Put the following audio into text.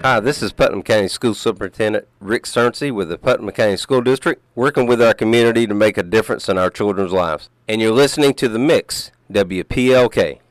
Hi, this is Putnam County School Superintendent Rick Cernsey with the Putnam County School District, working with our community to make a difference in our children's lives. And you're listening to The Mix, WPLK.